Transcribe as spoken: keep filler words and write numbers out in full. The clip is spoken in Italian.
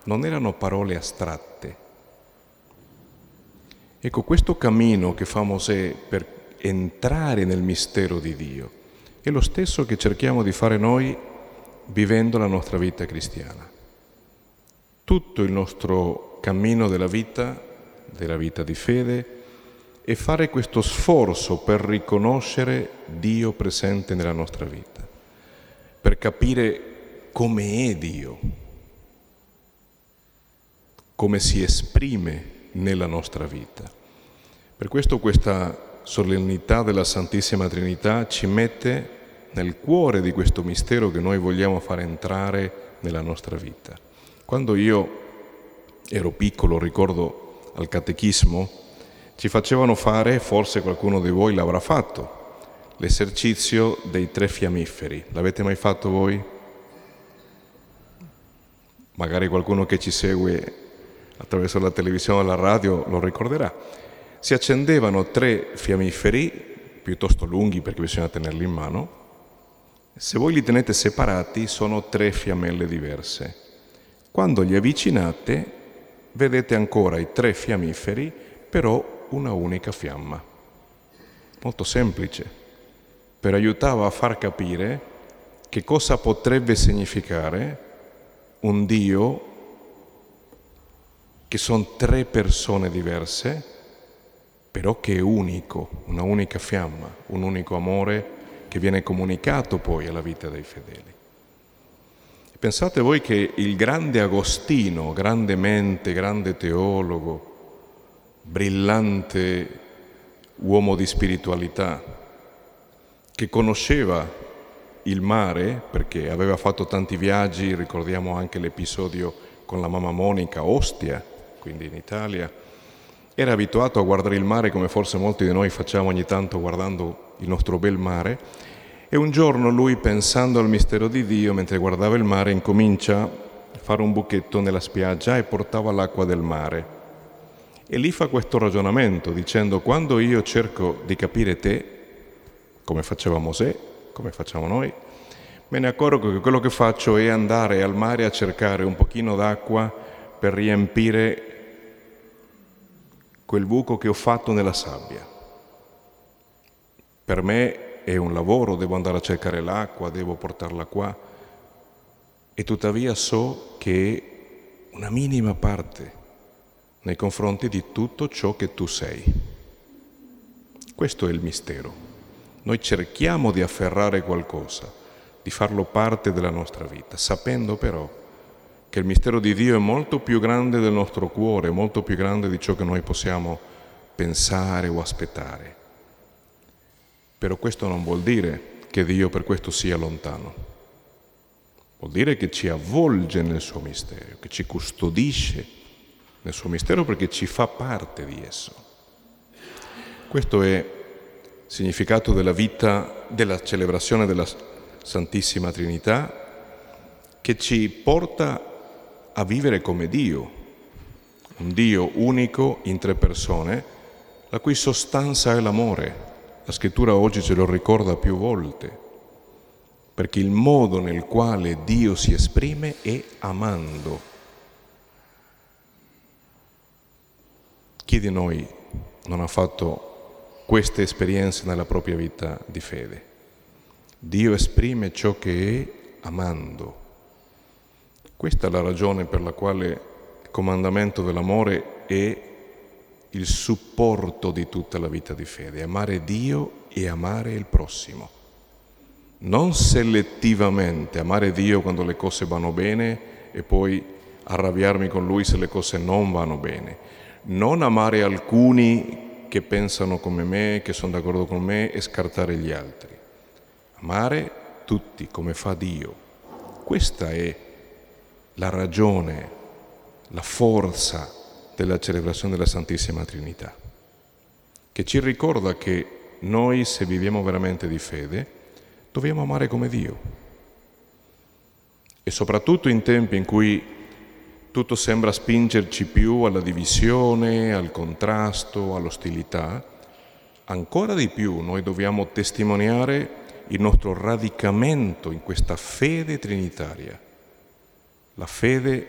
non erano parole astratte. Ecco, questo cammino che fa Mosè per entrare nel mistero di Dio è lo stesso che cerchiamo di fare noi vivendo la nostra vita cristiana. Tutto il nostro cammino della vita, della vita di fede, è fare questo sforzo per riconoscere Dio presente nella nostra vita, per capire come è Dio, come si esprime nella nostra vita. Per questo questa solennità della Santissima Trinità ci mette nel cuore di questo mistero che noi vogliamo fare entrare nella nostra vita. Quando io ero piccolo, ricordo al catechismo, ci facevano fare, forse qualcuno di voi l'avrà fatto, l'esercizio dei tre fiammiferi. L'avete mai fatto voi? Magari qualcuno che ci segue attraverso la televisione o la radio lo ricorderà. Si accendevano tre fiammiferi, piuttosto lunghi perché bisogna tenerli in mano. Se voi li tenete separati sono tre fiammelle diverse. Quando li avvicinate vedete ancora i tre fiammiferi, però una unica fiamma. Molto semplice, però aiutava a far capire che cosa potrebbe significare un Dio che sono tre persone diverse, però che è unico, una unica fiamma, un unico amore che viene comunicato poi alla vita dei fedeli. Pensate voi che il grande Agostino, grande mente, grande teologo, brillante uomo di spiritualità, che conosceva il mare perché aveva fatto tanti viaggi, ricordiamo anche l'episodio con la mamma Monica a Ostia, quindi in Italia, era abituato a guardare il mare come forse molti di noi facciamo ogni tanto guardando il nostro bel mare, e un giorno lui, pensando al mistero di Dio, mentre guardava il mare, incomincia a fare un buchetto nella spiaggia e portava l'acqua del mare. E lì fa questo ragionamento dicendo: quando io cerco di capire te, come faceva Mosè, come facciamo noi, me ne accorgo che quello che faccio è andare al mare a cercare un pochino d'acqua per riempire quel buco che ho fatto nella sabbia. Per me è un lavoro, devo andare a cercare l'acqua, devo portarla qua, e tuttavia so che è una minima parte nei confronti di tutto ciò che tu sei. Questo è il mistero. Noi cerchiamo di afferrare qualcosa, di farlo parte della nostra vita, sapendo però che il mistero di Dio è molto più grande del nostro cuore, molto più grande di ciò che noi possiamo pensare o aspettare. Però questo non vuol dire che Dio per questo sia lontano. Vuol dire che ci avvolge nel suo mistero, che ci custodisce nel suo mistero perché ci fa parte di esso. Questo è il significato della vita, della celebrazione della Santissima Trinità, che ci porta a vivere come Dio, un Dio unico in tre persone, la cui sostanza è l'amore. La Scrittura oggi ce lo ricorda più volte, perché il modo nel quale Dio si esprime è amando. Chi di noi non ha fatto queste esperienze nella propria vita di fede? Dio esprime ciò che è amando. Questa è la ragione per la quale il comandamento dell'amore è il supporto di tutta la vita di fede, amare Dio e amare il prossimo. Non selettivamente, amare Dio quando le cose vanno bene e poi arrabbiarmi con Lui se le cose non vanno bene. Non amare alcuni che pensano come me, che sono d'accordo con me, e scartare gli altri. Amare tutti come fa Dio. Questa è la ragione, la forza della celebrazione della Santissima Trinità, che ci ricorda che noi, se viviamo veramente di fede, dobbiamo amare come Dio. E soprattutto in tempi in cui tutto sembra spingerci più alla divisione, al contrasto, all'ostilità, ancora di più noi dobbiamo testimoniare il nostro radicamento in questa fede trinitaria, la fede